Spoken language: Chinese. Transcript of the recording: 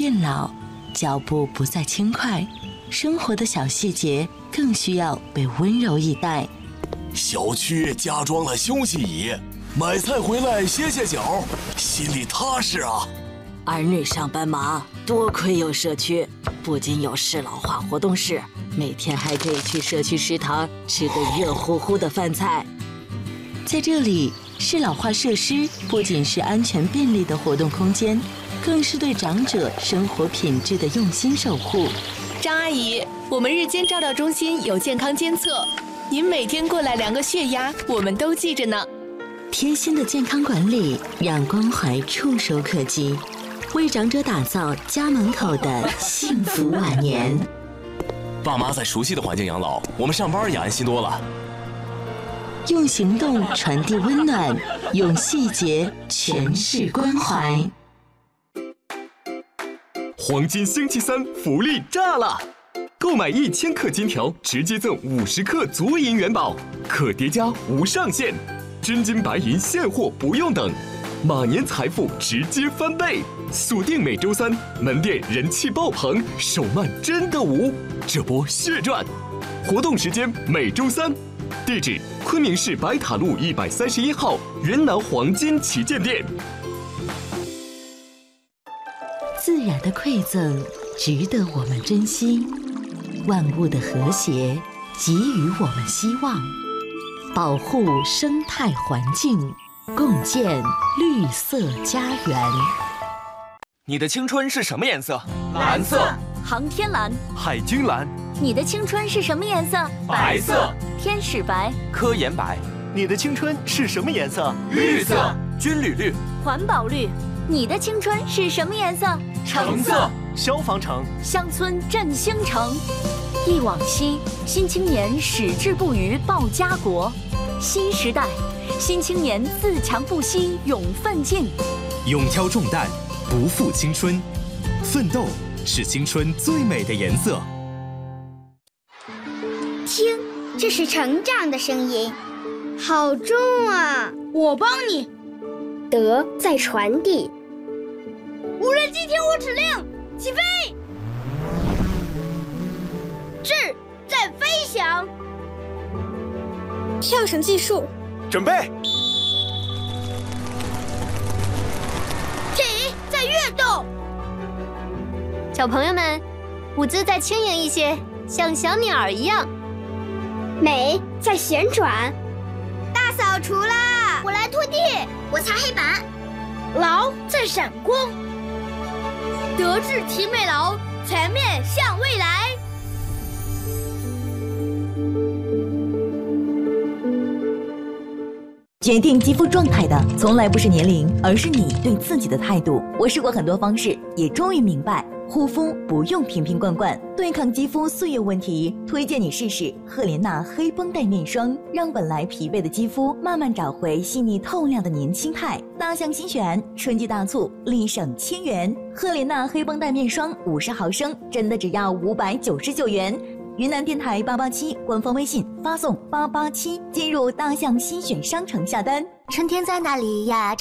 变老，脚步不再轻快，生活的小细节更需要被温柔以待。 小区加装了休息椅，买菜回来歇歇脚，心里踏实啊。 儿女上班忙，多亏有社区，不仅有适老化活动室，每天还可以去社区食堂吃个热乎乎的饭菜。 在这里，适老化设施不仅是安全便利的活动空间，更是对长者生活品质的用心守护。 张阿姨，我们日间照料中心有健康监测，您每天过来量个血压，我们都记着呢。 贴心的健康管理，让关怀触手可及，为长者打造家门口的幸福晚年。 爸妈在熟悉的环境养老，我们上班也安心多了。 用行动传递温暖，用细节诠释关怀。 黄金星期三福利炸了！购买1000克金条，直接赠50克足银元宝，可叠加无上限，真金白银现货不用等，马年财富直接翻倍！锁定每周三，门店人气爆棚，手慢真的无，这波血赚！活动时间每周三，地址昆明市白塔路131号云南黄金旗舰店。 自然的馈赠值得我们珍惜，万物的和谐给予我们希望，保护生态环境，共建绿色家园。 你的青春是什么颜色？ 蓝色。 航天蓝。 海军蓝。 你的青春是什么颜色？ 白色。 天使白。 科研白。 你的青春是什么颜色？ 绿色。 军旅绿。 环保绿。你的青春是什么颜色？ 橙色。 消防橙。 乡村振兴城。忆往昔，新青年矢志不渝报家国。新时代，新青年自强不息勇奋进。 勇挑重担，不负青春，奋斗是青春最美的颜色。 听，这是成长的声音，好重啊！ 我帮你。 德在传递。 无人机听我指令，起飞！志在飞翔。 跳绳计数。 准备。 体在跃动。 小朋友们，舞姿再轻盈一些，像小鸟一样。 美在旋转。 大扫除啦！我来拖地， 我擦黑板。 劳在闪光。德智体美劳，全面向未来。 决定肌肤状态的从来不是年龄，而是你对自己的态度。我试过很多方式，也终于明白，护肤不用瓶瓶罐罐，对抗肌肤岁月问题，推荐你试试赫莲娜黑绷带面霜，让本来疲惫的肌肤慢慢找回细腻透亮的年轻态。大象新选，春季大促，立省1000元。赫莲娜黑绷带面霜50毫升，真的只要599元。云南电台887官方微信发送887，进入大象新选商城下单。 春天在哪里呀？